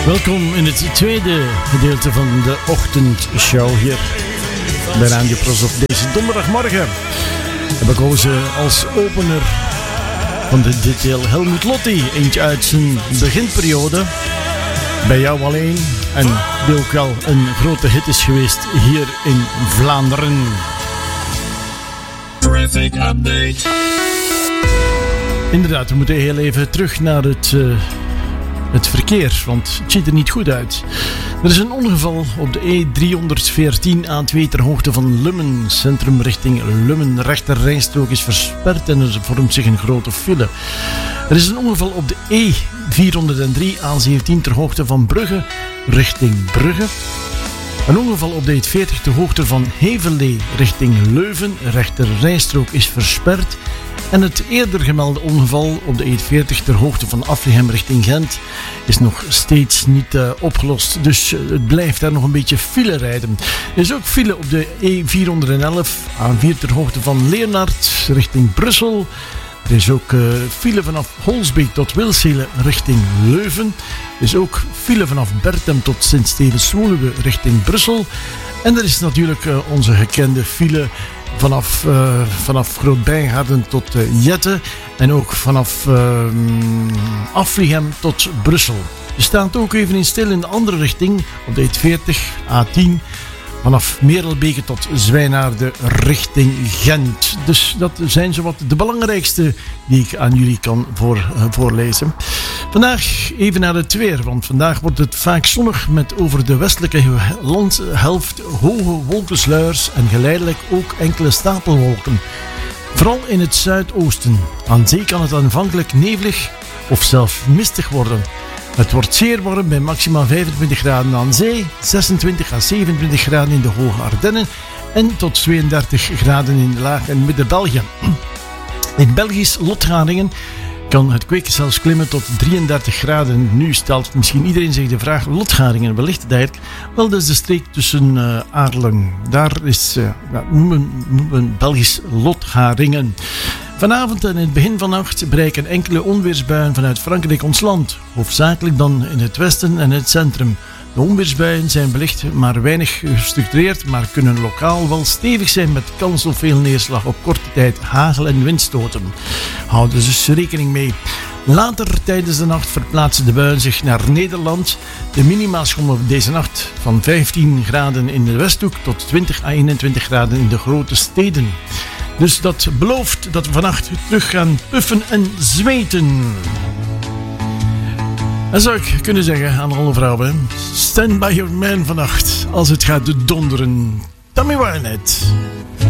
Welkom in het tweede gedeelte van de ochtendshow hier bij Radio Pros op deze donderdagmorgen. Heb ik gekozen als opener van dit deel Helmut Lotti. Eentje uit zijn beginperiode. Bij jou alleen. En die ook wel een grote hit is geweest hier in Vlaanderen. Traffic update. Inderdaad, we moeten heel even terug naar het verkeer, want het ziet er niet goed uit. Er is een ongeval op de E314A2 ter hoogte van Lummen. Centrum richting Lummen. Rechter rijstrook is versperd en er vormt zich een grote file. Er is een ongeval op de E403A17 ter hoogte van Brugge richting Brugge. Een ongeval op de E40 ter hoogte van Heverlee richting Leuven. Rechter rijstrook is versperd. En het eerder gemelde ongeval op de E40 ter hoogte van Aflichem richting Gent is nog steeds niet opgelost. Dus het blijft daar nog een beetje file rijden. Er is ook file op de E411 A4 ter hoogte van Leonard richting Brussel. Er is ook file vanaf Holsbeek tot Wilsele richting Leuven. Er is ook file vanaf Bertem tot Sint-Stevens-Woluwe richting Brussel. En er is natuurlijk onze gekende file vanaf Groot-Bijgaarden tot Jette. En ook vanaf Aflichem tot Brussel. Je staat ook even in stil in de andere richting op de E40 A10. Vanaf Merelbeke tot Zwijnaarden richting Gent. Dus dat zijn zowat de belangrijkste die ik aan jullie kan voorlezen. Vandaag even naar het weer, want vandaag wordt het vaak zonnig met over de westelijke landhelft hoge wolkensluiers en geleidelijk ook enkele stapelwolken. Vooral in het zuidoosten. Aan zee kan het aanvankelijk nevelig of zelfs mistig worden. Het wordt zeer warm bij maximaal 25 graden aan zee, 26 à 27 graden in de Hoge Ardennen en tot 32 graden in Laag- en Midden-België. In Belgisch Lotharingen kan het kweken zelfs klimmen tot 33 graden. Nu stelt misschien iedereen zich de vraag, Lotharingen, waar ligt het eigenlijk? Wel, dat is de streek tussen Aarlen. Daar is, noemen we Belgisch Lotharingen. Vanavond en in het begin van de nacht bereiken enkele onweersbuien vanuit Frankrijk ons land. Hoofdzakelijk dan in het westen en het centrum. De onweersbuien zijn wellicht maar weinig gestructureerd, maar kunnen lokaal wel stevig zijn met kans op veel neerslag op korte tijd, hagel en windstoten. Houd dus rekening mee. Later tijdens de nacht verplaatsen de buien zich naar Nederland. De minima schommelen deze nacht van 15 graden in de Westhoek tot 20 à 21 graden in de grote steden. Dus dat belooft dat we vannacht terug gaan puffen en zweten. En zou ik kunnen zeggen aan alle vrouwen, stand by your man vannacht als het gaat donderen. Tammy Wynette.